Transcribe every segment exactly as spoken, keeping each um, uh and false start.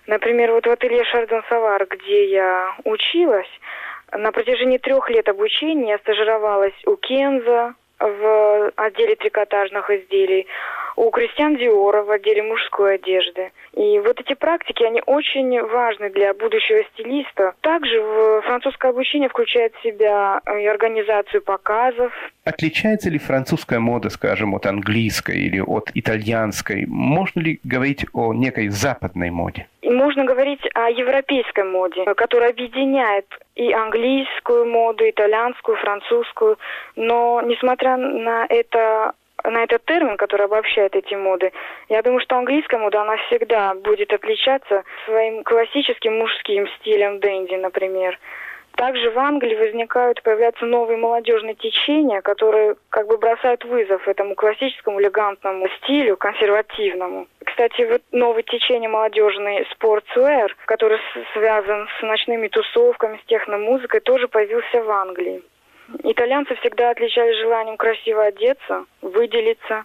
Например, вот в ателье Шардон-Савар, где я училась, на протяжении трех лет обучения я стажировалась у Кенза в отделе трикотажных изделий, у Кристиан Диора в отделе мужской одежды. И вот эти практики, они очень важны для будущего стилиста. Также в французское обучение включает в себя и организацию показов. Отличается ли французская мода, скажем, от английской или от итальянской? Можно ли говорить о некой западной моде? И можно говорить о европейской моде, которая объединяет и английскую моду, итальянскую, французскую. Но, несмотря на это, на этот термин, который обобщает эти моды, я думаю, что английская мода, она всегда будет отличаться своим классическим мужским стилем дэнди, например. Также в Англии возникают, появляются новые молодежные течения, которые как бы бросают вызов этому классическому элегантному стилю, консервативному. Кстати, вот новое течение молодежный спортсуэр, который связан с ночными тусовками, с техномузыкой, тоже появился в Англии. Итальянцы всегда отличались желанием красиво одеться, выделиться.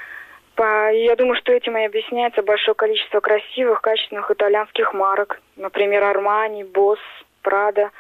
Я думаю, что этим и объясняется большое количество красивых, качественных итальянских марок. Например, Armani, Boss, Prada.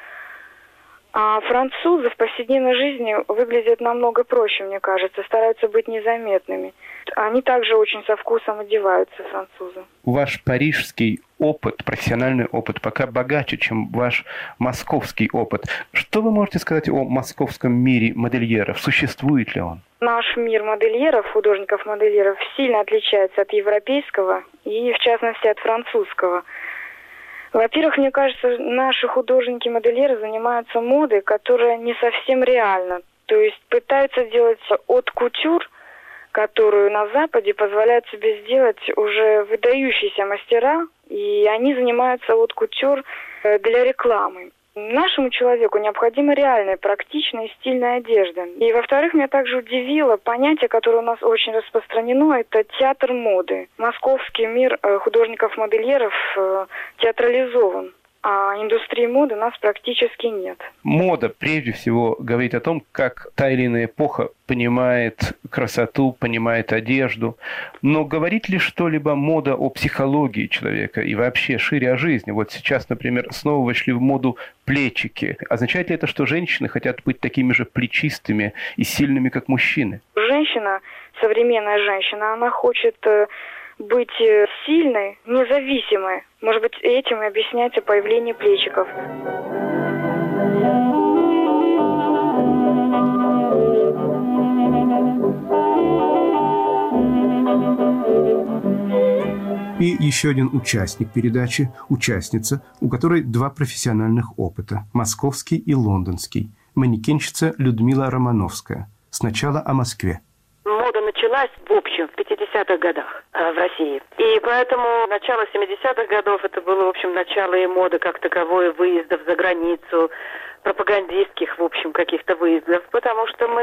А французы в повседневной жизни выглядят намного проще, мне кажется, стараются быть незаметными. Они также очень со вкусом одеваются, французы. Ваш парижский опыт, профессиональный опыт пока богаче, чем ваш московский опыт. Что вы можете сказать о московском мире модельеров? Существует ли он? Наш мир модельеров, художников-модельеров, сильно отличается от европейского и, в частности, от французского. Во-первых, мне кажется, наши художники-модельеры занимаются модой, которая не совсем реальна. То есть пытаются делать от кутюр, которую на Западе позволяют себе сделать уже выдающиеся мастера, и они занимаются от кутюр для рекламы. Нашему человеку необходима реальная, практичная и стильная одежда. И, во-вторых, меня также удивило понятие, которое у нас очень распространено, это театр моды. Московский мир художников-модельеров театрализован, а индустрии моды у нас практически нет. Мода, прежде всего, говорит о том, как та или иная эпоха понимает красоту, понимает одежду. Но говорит ли что-либо мода о психологии человека и вообще шире о жизни? Вот сейчас, например, снова вошли в моду плечики. Означает ли это, что женщины хотят быть такими же плечистыми и сильными, как мужчины? Женщина, современная женщина, она хочет быть сильной, независимой. Может быть, этим и объясняется появление плечиков. И еще один участник передачи, участница, у которой два профессиональных опыта – московский и лондонский, манекенщица Людмила Романовская. Сначала о Москве. Мода началась, в общем, в пятидесятых годах э, в России. И поэтому начало семидесятых годов это было, в общем, начало и моды как таковой, выездов за границу, пропагандистских, в общем, каких-то выездов, потому что мы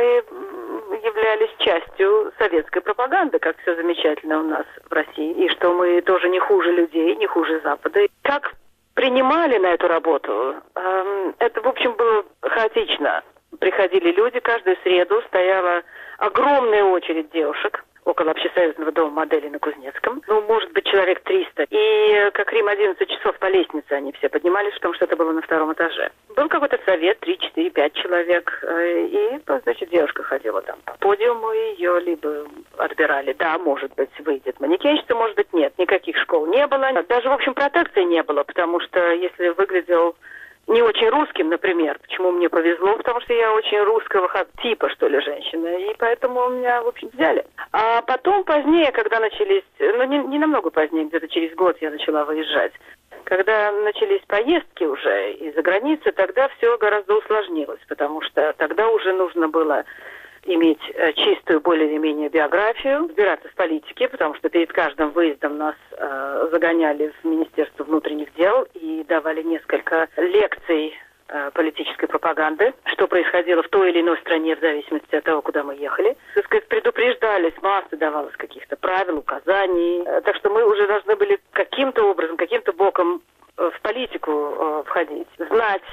являлись частью советской пропаганды, как все замечательно у нас в России, и что мы тоже не хуже людей, не хуже Запада. Как принимали на эту работу, э, это, в общем, было хаотично. Приходили люди, каждую среду стояла огромная очередь девушек около общесоюзного дома моделей на Кузнецком. Ну, может быть, человек триста. И как Рим одиннадцать часов по лестнице они все поднимались, потому что это было на втором этаже. Был какой-то совет, три, четыре, пять человек. И, значит, девушка ходила там по подиуму, ее либо отбирали. Да, может быть, выйдет манекенщица, может быть, нет. Никаких школ не было. Даже, в общем, протекции не было, потому что если выглядел не очень русским, например. Почему мне повезло? Потому что я очень русского типа, что ли, женщина. И поэтому меня, в общем, взяли. А потом, позднее, когда начались... Ну, не, не намного позднее, где-то через год я начала выезжать. Когда начались поездки уже из-за границы, тогда все гораздо усложнилось. Потому что тогда уже нужно было иметь чистую более-менее биографию, разбираться в политике, потому что перед каждым выездом нас э, загоняли в Министерство внутренних дел и давали несколько лекций э, политической пропаганды, что происходило в той или иной стране в зависимости от того, куда мы ехали. Так сказать, предупреждались, масса давалось каких-то правил, указаний. Э, так что мы уже должны были каким-то образом, каким-то боком э, в политику э, входить, знать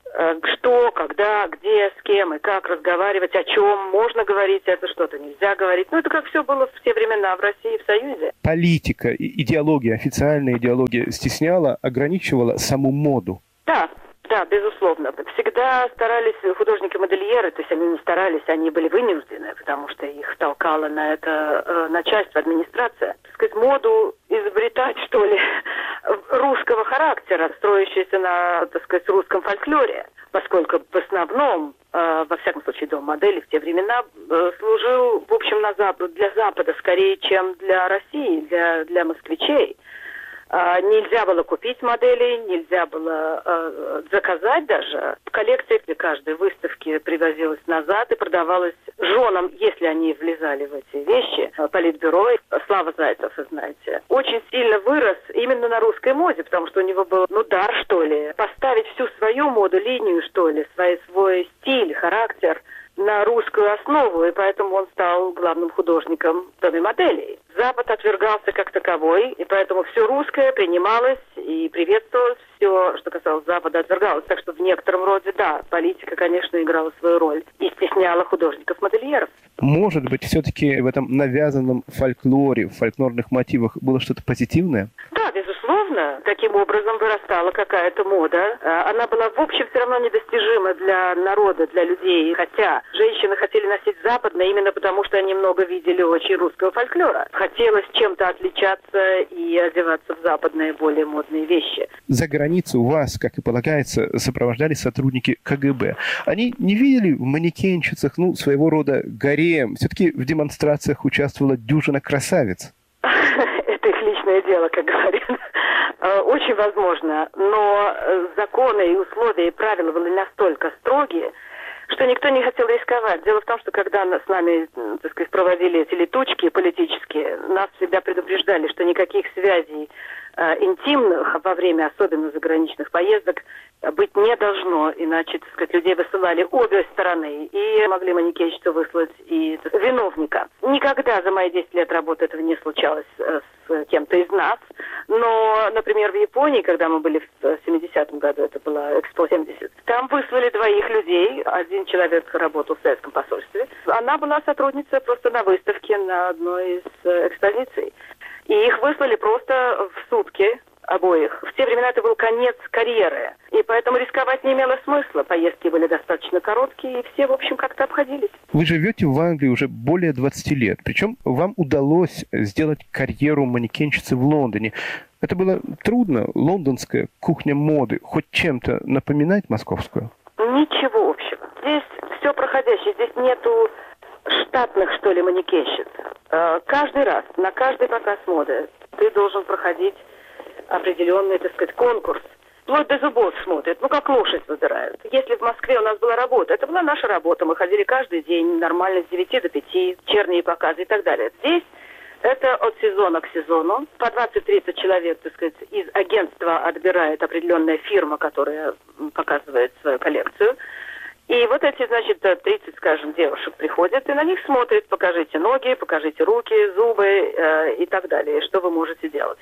что, когда, где, с кем и как разговаривать, о чем можно говорить, это что-то нельзя говорить. Ну, это как все было в те времена в России, в Союзе. Политика, идеология, официальная идеология стесняла, ограничивала саму моду. Да, да, безусловно. Всегда старались художники-модельеры, то есть они не старались, они были вынуждены, потому что их толкала на это э, начальство, администрация. Так сказать, моду изобретать, что ли, русского характера, строящейся на, так сказать, русском фольклоре, поскольку в основном, э, во всяком случае, дом модели в те времена э, служил, в общем, на Запад, для Запада скорее, чем для России, для, для москвичей. Uh, нельзя было купить модели, нельзя было uh, заказать даже. Коллекция при каждой выставке привозилась назад и продавалась женам, если они влезали в эти вещи. Политбюро, Слава Зайцев, вы знаете, очень сильно вырос именно на русской моде, потому что у него был, ну, дар, что ли, поставить всю свою моду, линию, что ли, свой, свой стиль, характер на русскую основу, и поэтому он стал главным художником в доме моделей. Запад отвергался как таковой, и поэтому все русское принималось и приветствовалось, все, что касалось Запада, отвергалось. Так что в некотором роде, да, политика, конечно, играла свою роль и стесняла художников-модельеров. Может быть, все-таки в этом навязанном фольклоре, в фольклорных мотивах было что-то позитивное? Да, безусловно. Таким образом вырастала какая-то мода. Она была, в общем, все равно недостижима для народа, для людей. Хотя женщины хотели носить западное именно потому, что они много видели очень русского фольклора. Хотелось чем-то отличаться и одеваться в западные, более модные вещи. За границу вас, как и полагается, сопровождали сотрудники ка гэ бэ. Они не видели в манекенщицах, ну, своего рода гарем? Все-таки в демонстрациях участвовала дюжина красавиц. Это их личное дело, как говорят. Очень возможно. Но законы и условия и правила были настолько строгие, что никто не хотел рисковать. Дело в том, что когда с нами, так сказать, проводили эти летучки политические, нас всегда предупреждали, что никаких связей э, интимных во время особенно заграничных поездок быть не должно, иначе, так сказать, людей высылали обе стороны, и могли манекенщицу выслать и так, виновника. Никогда за мои десять лет работы этого не случалось э, с кем-то из нас, но, например, в Японии, когда мы были в семидесятом году, это была Экспо семьдесят, там выслали двоих людей, один человек работал в советском посольстве, она была сотрудница просто на выставке на одной из экспозиций, и их выслали просто в сутки, обоих. В те времена это был конец карьеры, и поэтому рисковать не имело смысла. Поездки были достаточно короткие, и все, в общем, как-то обходились. Вы живете в Англии уже более двадцати лет, причем вам удалось сделать карьеру манекенщицы в Лондоне. Это было трудно? Лондонская кухня моды хоть чем-то напоминает московскую? Ничего общего. Здесь все проходящее, здесь нету штатных, что ли, манекенщиц. Каждый раз, на каждый показ моды ты должен проходить определенный, так сказать, конкурс. Вплоть до зубов смотрят, ну как лошадь выбирают. Если в Москве у нас была работа, это была наша работа. Мы ходили каждый день нормально с девяти до пяти, вечерние показы и так далее. Здесь это от сезона к сезону. По двадцать-тридцать человек, так сказать, из агентства отбирает определенная фирма, которая показывает свою коллекцию. И вот эти, значит, тридцать, скажем, девушек приходят и на них смотрят, покажите ноги, покажите руки, зубы э, и так далее, что вы можете делать.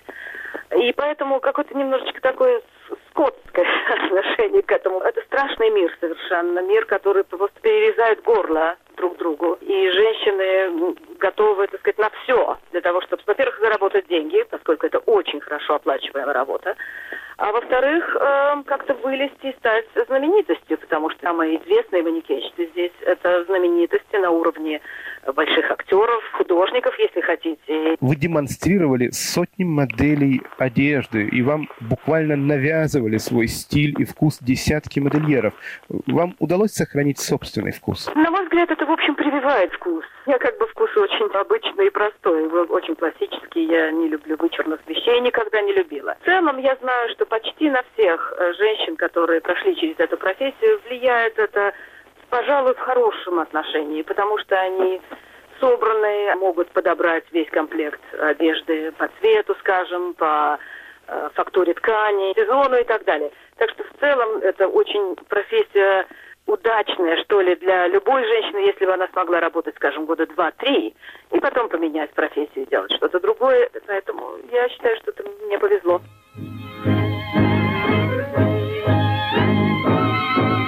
И поэтому какое-то немножечко такое скотское отношение к этому. Это страшный мир совершенно, мир, который просто перерезает горло друг другу. И женщины готовы, так сказать, на все для того, чтобы, во-первых, заработать деньги, поскольку это очень хорошо оплачиваемая работа, а во-вторых, э, как-то вылезти и стать знаменитостью, потому что самые известные манекенщицы здесь — это знаменитости на уровне больших актеров, художников, если хотите. Вы демонстрировали сотни моделей одежды, и вам буквально навязывали свой стиль и вкус десятки модельеров. Вам удалось сохранить собственный вкус? На мой взгляд, это, в общем, прививает вкус. Я как бы вкус очень обычный и простой, очень классический. Я не люблю вычурных вещей, никогда не любила. В целом, я знаю, что почти на всех женщин, которые прошли через эту профессию, влияет это, пожалуй, в хорошем отношении, потому что они собранные, могут подобрать весь комплект одежды по цвету, скажем, по э, фактуре ткани, сезону и так далее. Так что в целом это очень профессия удачная, что ли, для любой женщины, если бы она смогла работать, скажем, года два-три, и потом поменять профессию и делать что-то другое. Поэтому я считаю, что это мне повезло.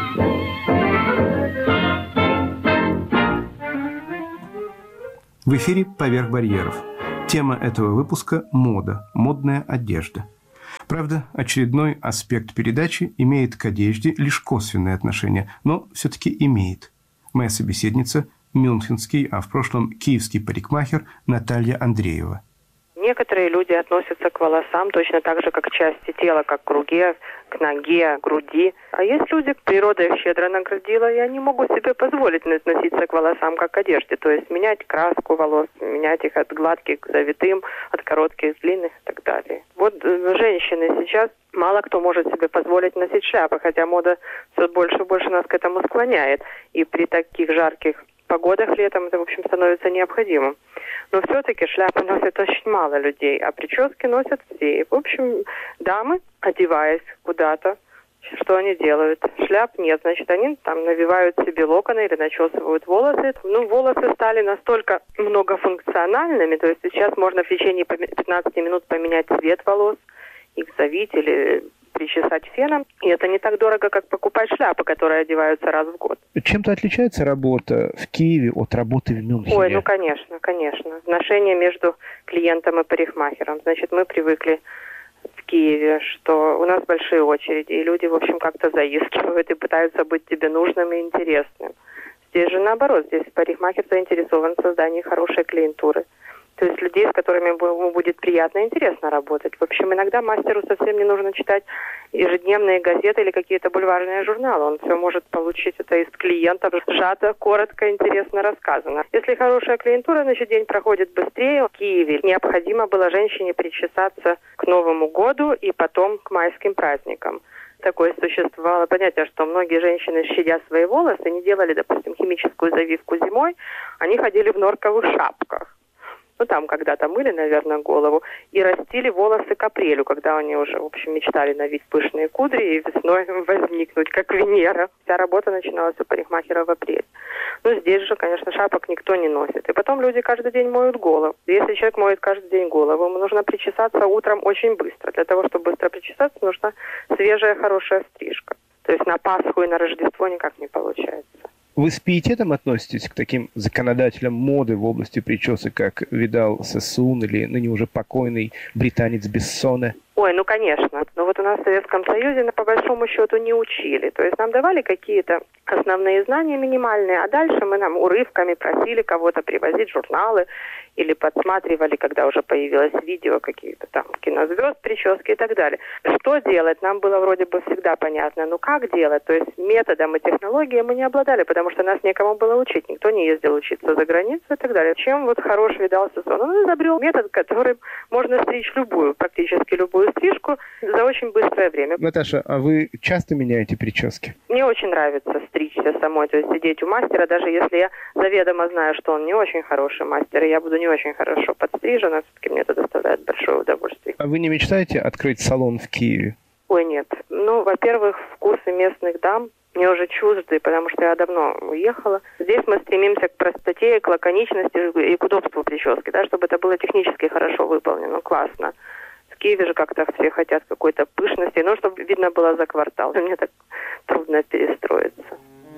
В эфире «Поверх барьеров». Тема этого выпуска – мода, модная одежда. Правда, очередной аспект передачи имеет к одежде лишь косвенное отношение, но все-таки имеет. Моя собеседница – мюнхенский, а в прошлом киевский парикмахер Наталья Андреева. Некоторые люди относятся к волосам точно так же, как к части тела, как к руке, к ноге, к груди. А есть люди, природа их щедро наградила, и они могут себе позволить относиться к волосам как к одежде. То есть менять краску волос, менять их от гладких к завитым, от коротких к длинных и так далее. Вот женщины сейчас, мало кто может себе позволить носить шляпы, хотя мода все больше и больше нас к этому склоняет. И при таких жарких погодах летом это, в общем, становится необходимым. Но все-таки шляпы носят очень мало людей, а прически носят все. И, в общем, дамы, одеваясь куда-то, что они делают? Шляп нет, значит, они там навивают себе локоны или начесывают волосы. Ну, волосы стали настолько многофункциональными, то есть сейчас можно в течение пятнадцати минут поменять цвет волос, их завить или причесать феном. И это не так дорого, как покупать шляпы, которые одеваются раз в год. Чем-то отличается работа в Киеве от работы в Мюнхене? Ой, ну конечно, конечно. Отношения между клиентом и парикмахером. Значит, мы привыкли в Киеве, что у нас большие очереди, и люди, в общем, как-то заискивают и пытаются быть тебе нужным и интересным. Здесь же наоборот, здесь парикмахер заинтересован в создании хорошей клиентуры. То есть людей, с которыми ему будет приятно и интересно работать. В общем, иногда мастеру совсем не нужно читать ежедневные газеты или какие-то бульварные журналы. Он все может получить это из клиентов, сжато, коротко, интересно рассказано. Если хорошая клиентура, значит, день проходит быстрее. В Киеве необходимо было женщине причесаться к Новому году и потом к майским праздникам. Такое существовало понятие, что многие женщины, щадя свои волосы, не делали, допустим, химическую завивку зимой, они ходили в норковых шапках. Ну, там когда-то мыли, наверное, голову, и растили волосы к апрелю, когда они уже, в общем, мечтали навить пышные кудри и весной возникнуть, как Венера. Вся работа начиналась у парикмахера в апреле. Ну, здесь же, конечно, шапок никто не носит. И потом люди каждый день моют голову. Если человек моет каждый день голову, ему нужно причесаться утром очень быстро. Для того, чтобы быстро причесаться, нужна свежая, хорошая стрижка. То есть на Пасху и на Рождество никак не получается. Вы с пиететом относитесь к таким законодателям моды в области причесок, как Видал Сасун или ныне уже покойный британец Бессоне? Ой, ну конечно. Но вот у нас в Советском Союзе по большому счету не учили. То есть нам давали какие-то основные знания минимальные, а дальше мы нам урывками просили кого-то привозить журналы или подсматривали, когда уже появилось видео, какие-то там кинозвезд, прически и так далее. Что делать? Нам было вроде бы всегда понятно. Но как делать? То есть методом и технологией мы не обладали, потому что нас некому было учить. Никто не ездил учиться за границу и так далее. Чем вот хорош Видал Сасун? Он изобрел метод, которым можно стричь любую, практически любую стрижку за очень быстрое время. Наташа, а вы часто меняете прически? Мне очень нравится стричься самой, то есть сидеть у мастера, даже если я заведомо знаю, что он не очень хороший мастер, и я буду не очень хорошо подстрижена, все-таки мне это доставляет большое удовольствие. А вы не мечтаете открыть салон в Киеве? Ой, нет. Ну, во-первых, вкусы местных дам мне уже чужды, потому что я давно уехала. Здесь мы стремимся к простоте, к лаконичности и к удобству прически, да, чтобы это было технически хорошо выполнено, классно. В Киеве же как-то все хотят какой-то пышности, ну, чтобы видно было за квартал. Мне так трудно перестроиться.